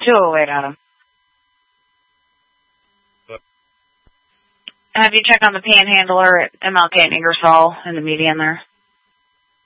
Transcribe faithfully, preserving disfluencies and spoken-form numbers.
two oh eight, Adam. Have you checked on the panhandler at M L K and Ingersoll in the median there?